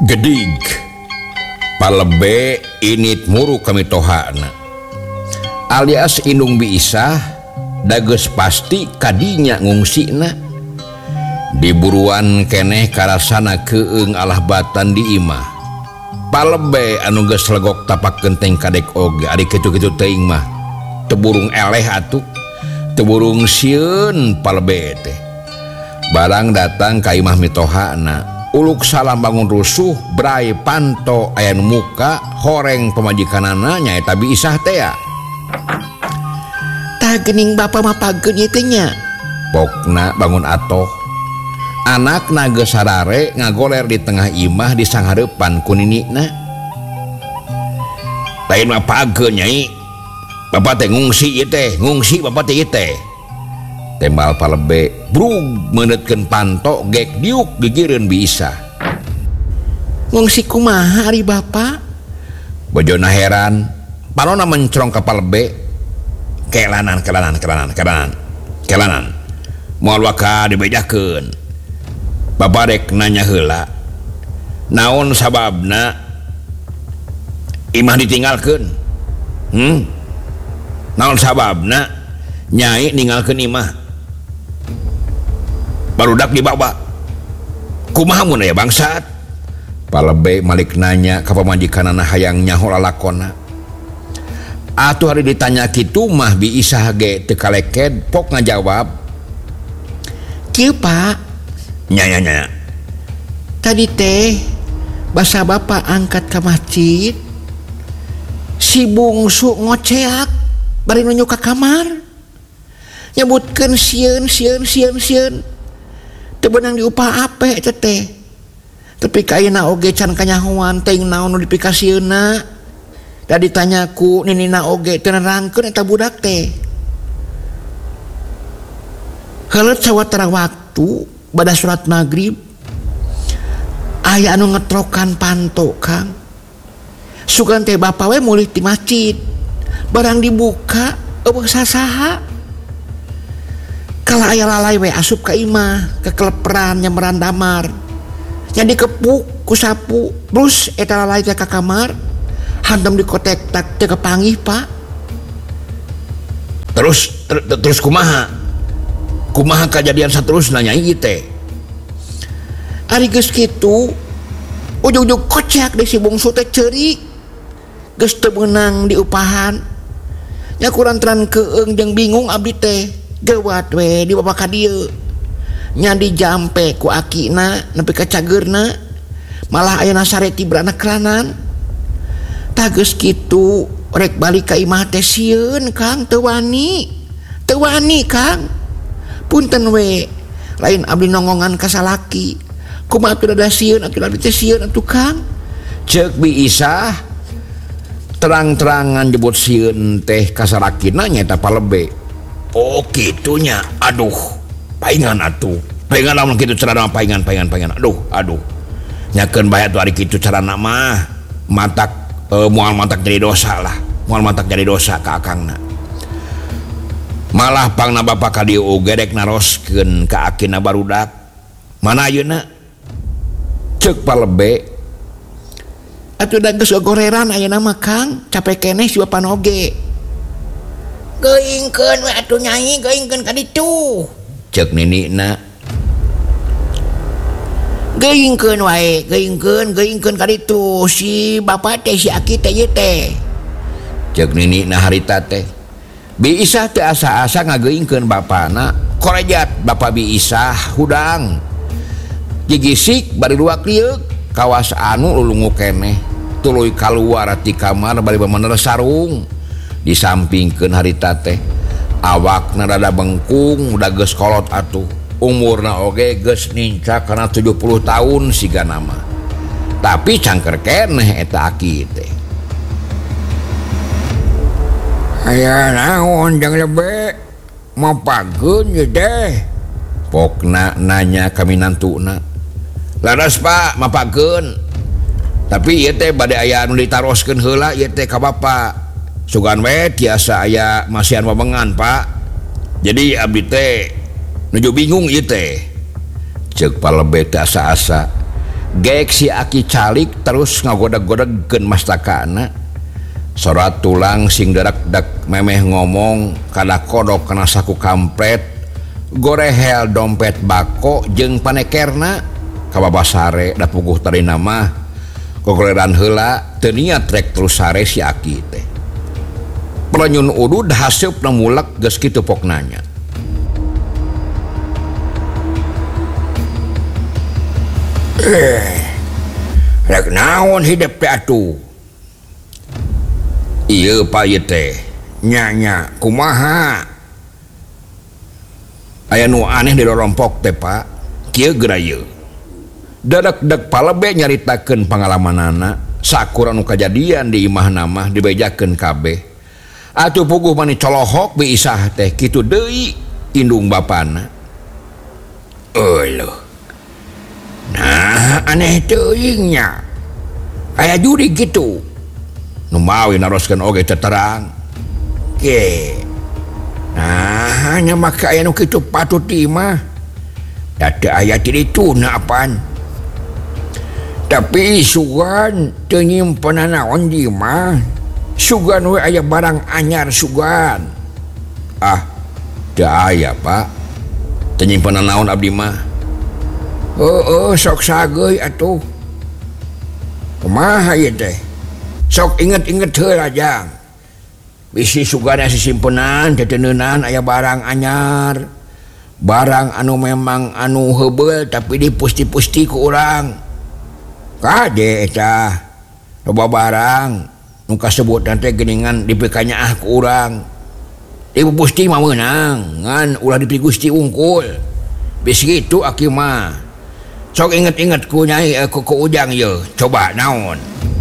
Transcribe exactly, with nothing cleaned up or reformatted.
Gedig palebe init muru kami tohana alias indung biisah dages pasti kadinya ngungsina diburuan keneh karasana keung alah batan di imah palebe anu geus legok tapak genteng kadek oge ari kitu-kitu teuing mah teburung eleh atuh teburung sieun palebe teh barang datang ka imah mitohana uluk salam bangun rusuh brai panto aya nu muka horeng pemajikanana nyaeta biisah teh ya tah geuning bapa mah pageun ieu teh nya pokna bangun atoh anakna geus sarare ngagoler di tengah imah di sanghareupan ku ninikna lain mah pageun nyai bapa teh ngungsi ieu teh ngungsi bapa teh ieu teh tembal palebe brug meunetkeun panto gek diuk gigireun biisah ngungsi kumaha ari bapa bojona heran panonna mencrong ka palebe kelanan kelanan kelanan kelanan kelanan moal waka dibejakeun bapa rek nanya heula naon sababna imah ditinggalkeun hmm naon sababna nyai ninggalkeun imah barudak dibawa kumaha mun aya bangsat palebe malik nanya ka pamajikanana hayang nyaho lalakonna atuh hari ditanya kitu mah biisah ge teu kaleked pok ngajawab kieu pak nya nya nya tadi teh basa bapa angkat ka masjid si bungsu ngoceak bari nunjuk ka kamar nyebutkeun sieun sieun sieun sieun teu beunang diupah ape eta teh tapi ka ayeuna oge can kanyahoan teuing naon nu dipikasieunna da ditanya ku ninina oge teu nerangkeun eta budak teh heuleut sawatara waktu bada salat magrib aya anu ngetrokan panto Kang sugan teh bapa we mulih di masjid barang dibuka eueuh sasaha kala aya lalai we asup ka imah kekeleperan nyameran damar nya dikepuk ku sapu terus eta lalai teh ka kamar handam dikotek tak teu kepanggih pak terus ter, ter, terus kumaha kumaha kejadian saterusna nyai ieu teh ari geus kitu ujug-ujug kocak deui si bungsu teh ceurik geus teu meunang diupahan nya kurantaran keung jeung bingung abdi teh gawat we di bapa ka dieu nya dijampe ku akina nepi ka cageurna malah ayeuna sare tibrana keranan tah geus kitu rek balik ka imah teh sieun Kang teu wani teu wani Kang punten we lain abdi nongongan ka salaki kumaha atuh da sieun atuh abdi teh sieun atuh Kang ceuk biisah terang-terangan jebut sieun teh ka salakina nyaeta palebe oh kitunya aduh paingan atuh paingan lamun kitu carana paingan paingan paingan aduh aduh nyakeun bae atuh ari kitu carana mah matak e, moal matak jadi dosa lah moal matak jadi dosa ka akangna malah pangna bapa ka dieu oge rek naroskeun ka akina barudak mana ayeuna ceuk palebe atuh da geus gogoreran ayeuna mah Kang capek keneh si bapa oge geuingkeun we atuh nyai geuingkeun ka ditu ceuk ninikna geuingkeun wae geuingkeun geuingkeun ka ditu si bapa teh si aki teh ieu teh ceuk ninikna harita teh biisah teh asa-asa ngageuingkeun bapana korejat bapa biisah hudang gigisik bari luak liuk kawas anu lulungu keneh tuluy kaluar ti kamar bari bener sarung disampingkeun harita teh awakna rada bengkung udah geus kolot atuh umurna oge geus nincak kana tujuh puluh tahun sigana mah tapi cangker keneh eta aki teh aya naon jang lebe mapageun ye teh pokna nanya ka minantuna laras pak mapageun tapi ieu teh bade aya anu ditaroskeun heula ieu teh ka bapa sugan we tiasa aya masihan wawengan pak jadi abdi teh nuju bingung ieu teh ceuk palebe teh asa-asa Gek si Aki calik terus ngagodag-godagkeun mastakana. Sorat tulang sing derak-dak memeh ngomong kada kodok kana saku kampret, gorehel dompet bako jeung panekerna kababasare da puguh tarina mah gogoleran heula teu niat rek terus sare si Aki teh. Pelanyun udud haseupna mulak geus kitu pok nanya. Eh, rek naon hidup teh atuh? Ieu Pak ieu teh. Nya-nya kumaha? Aya nu aneh di lorompok teh Pak. Kieu geura ieu. Dadak-dak palebe nyaritakeun pangalamanana, sakurang nu kajadian di imahna mah dibejakeun kabeh. Atuh puguh mani colohok bi Isah teh kitu deui indung bapana. Eueuh. Nah, aneh teuing nya. Aya judi gitu. Nu mawi naroskeun oge teu terang. Ge. Nah, nya maka aya nu kitu patut ieu mah. Da teu aya ti dituna apaan. Tapi sugan teu nyimpen naon di mah. Sugan we aya barang anyar sugan. Ah, teu aya Pak. Teu nyimpen naon abdi mah. Heeh, sok sageuy atuh. Kumaha ieu teh? Sok inget-inget heula jang. Bisi sugana sisimpenan teteneunan aya barang anyar. Barang anu memang anu heubeul tapi dipusti-pusti ku urang. Kade eta. Loba barang nu kasebutan teh geuningan dipeukanyaah ku urang. Dipusti mah meunang, ngan ulah dipri Gusti unggul. Bis kitu Aki mah. Sok inget-inget ku Nyai ku, ku Ujang ye. Coba naon?